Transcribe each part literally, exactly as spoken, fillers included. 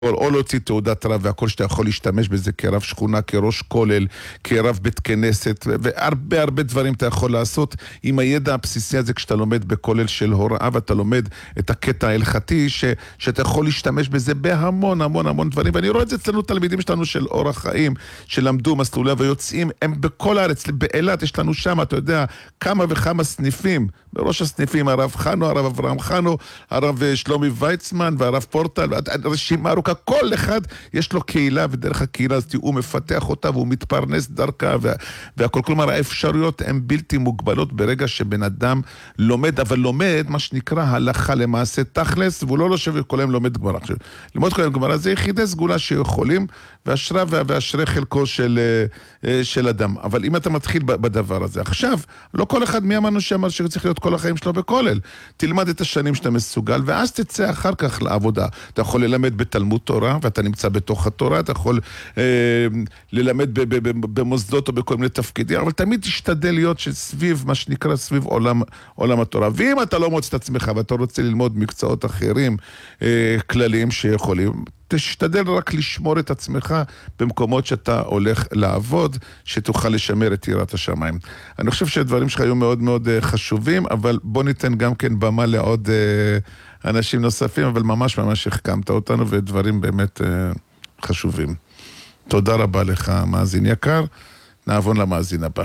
או להוציא תעודת רב, והכל שאתה יכול להשתמש בזה כרב שכונה, כראש כולל, כרב בית כנסת, והרבה הרבה דברים אתה יכול לעשות עם הידע הבסיסי הזה כשאתה לומד בכולל של הוראה, ואתה לומד את הקטע ההלכתי, ש, שאתה יכול להשתמש בזה בהמון המון המון דברים, ואני רואה את זה אצלנו תלמידים שלנו של אורח חיים, שלמדו מסלולי ויוצאים, הם בכל הארץ, באילת יש לנו שם, אתה יודע, כמה וכמה סניפים, בראש הסניפים הרב חנו, הרב אברהם חנו, הרב שלומי ויצמן והרב פורטל, רשימה ארוכה, כל אחד יש לו קהילה, ודרך הקהילה הזאת הוא מפתח אותה והוא מתפרנס דרכה, וה, והכל, כלומר האפשרויות הן בלתי מוגבלות ברגע שבן אדם לומד, אבל לומד מה שנקרא הלכה למעשה תכלס, והוא לא לושב וכל היום לומד גמרא. ללמוד כל היום גמרא זה יחידי סגולה שיכולים, והשרה והשרה חלקו של, של אדם. אבל אם אתה מתחיל בדבר הזה, עכשיו, לא כל אחד מי אמרנו שאמר שצריך להיות כל החיים שלו בכולל. תלמד את השנים שאתה מסוגל, ואז תצא אחר כך לעבודה. אתה יכול ללמד בתלמוד תורה, ואתה נמצא בתוך התורה, אתה יכול אה, ללמד ב- ב- ב- במוסדות או בכל מיני תפקידים, אבל תמיד תשתדל להיות שסביב, מה שנקרא, סביב עולם, עולם התורה. ואם אתה לא מוצא את עצמך, ואתה רוצה ללמוד מקצועות אחרים, אה, כלליים שיכולים, תשתדל רק לשמור את עצמך במקומות שאתה הולך לעבוד, שתוכל לשמר את יראת השמיים. אני חושב שהדברים שלך היו מאוד מאוד חשובים, אבל בוא ניתן גם כן במה לעוד אנשים נוספים, אבל ממש ממש החכמת אותנו, ודברים באמת חשובים. תודה רבה לך, מאזין יקר. נעבור למאזין הבא.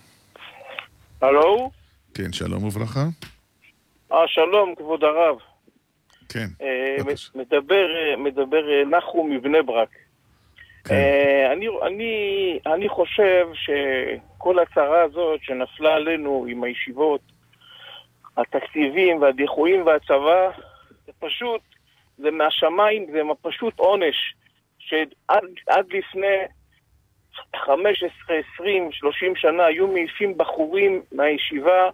הלו? כן, שלום וברכה. אה, שלום, כבוד הרב. כן. מדבר, מדבר נחום מבני ברק. כן. אני, אני, אני חושב שכל הצרה הזאת שנפלה עלינו עם הישיבות, התקציבים והדיחויים והצבא, זה פשוט, זה מהשמיים, זה פשוט עונש, שעד עד לפני חמש עשרה, עשרים, שלושים שנה היו מעיפים בחורים מהישיבה,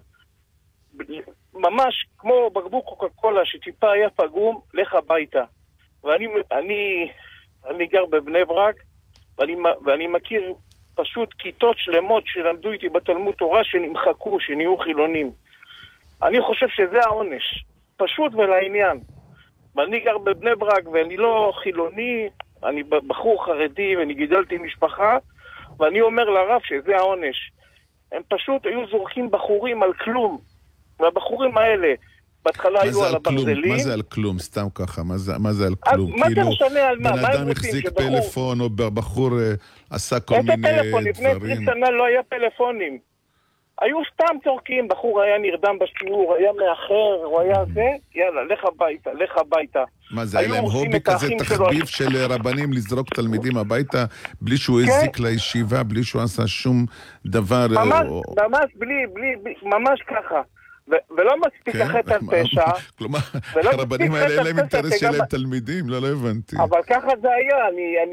ממש כמו בקבוק קוקה קולה שטיפה היה פגום, לך הביתה. ואני אני, אני גר בבני ברק, ואני, ואני מכיר פשוט כיתות שלמות שלמדו איתי בתלמוד תורה שנמחקו, שנהיו חילונים. אני חושב שזה העונש, פשוט ולעניין. ואני גר בבני ברק ואני לא חילוני, אני בחור חרדי ואני גידלתי משפחה, ואני אומר לרב שזה העונש. הם פשוט היו זורקים בחורים על כלום. והבחורים האלה, בהתחלה היו על הברזלים. מה זה על כלום? סתם ככה, מה זה, מה זה על כלום? מה זה משנה על מה? בן אדם החזיק פלאפון, או בחור עשה כל מיני דברים. איזה פלאפון? לפני עשרים שנה לא היה פלאפונים. היו סתם צורקים, בחור היה נרדם בשיעור, היה מאחר, הוא היה זה, יאללה, לך הביתה, לך הביתה. מה זה, היה להם הובי כזה תחביב של רבנים לזרוק תלמידים הביתה, בלי שהוא הזיק לישיבה, בלי שהוא עשה שום דבר... ממש, בלי, בלי, ממש ככה. ולא מספיק לחטא על פשע. כלומר, הרבנים האלה אין להם אינטרס שלהם תלמידים, לא, לא הבנתי. אבל ככה זה היה, אני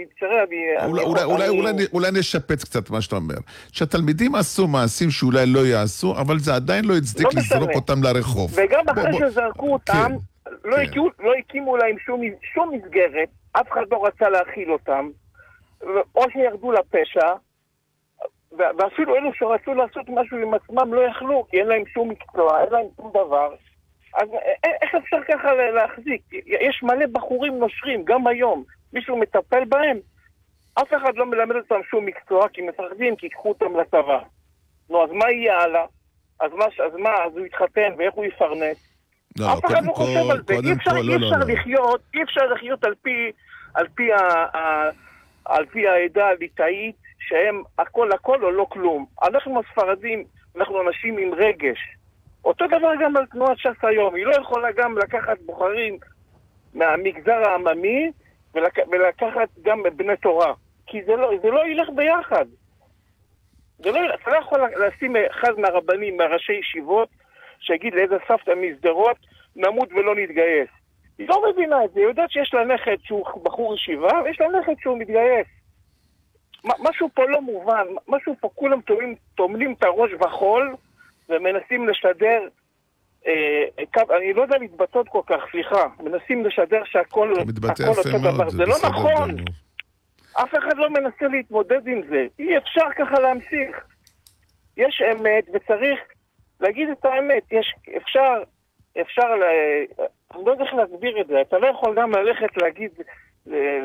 תראה, אולי נשפץ קצת מה שאתה אומר. שהתלמידים עשו מעשים שאולי לא יעשו, אבל זה עדיין לא הצדיק לזרוק אותם לרחוב. וגם אחרי שזרקו אותם, לא הקימו להם שום מסגרת, אף אחד לא רצה להכיל אותם, או שירדו לפשע, ואפילו אלו שרצו לעשות משהו עם עצמם לא יכלו, כי אין להם שום מקצוע, אין להם שום דבר. אז איך אפשר ככה להחזיק? יש מלא בחורים נושרים, גם היום. מישהו מטפל בהם? אף אחד לא מלמד אותם שום מקצוע, כי מפחדים, כי ייקחו אותם לצבא. נו, אז מה יהיה הלאה? אז מה, אז מה, אז הוא יתחתן, ואיך הוא יפרנס? לא, אף אחד לא חושב על זה. אי אפשר, אי אפשר לחיות, אי אפשר לחיות על פי, על פי ה, על פי העדה הליטאית, שהם הכל הכל או לא כלום. אנחנו הספרדים, אנחנו אנשים עם רגש. אותו דבר גם על תנועת ש"ס היום. היא לא יכולה גם לקחת בוחרים מהמגזר העממי ולק... ולקחת גם בני תורה. כי זה לא, זה לא ילך ביחד. זה לא, אתה לא יכול לשים אחד מהרבנים, מהראשי ישיבות, שיגיד לאיזה סבתא מסדרות, נמות ולא נתגייס. היא לא מבינה את זה. היא יודעת שיש לה נכד שהוא בחור ישיבה, ויש לה נכד שהוא מתגייס. משהו פה לא מובן, משהו פה כולם תומלים את הראש בחול ומנסים לשדר, אה, אני לא יודע להתבטאות כל כך, סליחה, מנסים לשדר שהכל אותו דבר, זה לא נכון, אף אחד לא מנסה להתמודד עם זה, אי אפשר ככה להמשיך, יש אמת וצריך להגיד את האמת, יש, אפשר, אפשר, אני לא יודע איך להסביר את זה, אתה לא יכול גם ללכת להגיד, ל-